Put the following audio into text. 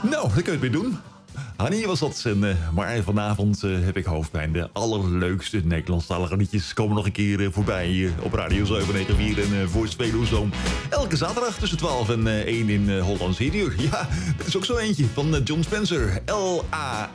Nou, daar kun je het mee doen. Hannie was dat. Maar vanavond heb ik hoofdpijn. De allerleukste Nederlandstalige liedjes komen nog een keer voorbij hier op Radio 794 en voor Speelhoezoom. Elke zaterdag tussen 12 en 1 in Hollands Radio. Ja, dat is ook zo eentje van John Spencer. L.A.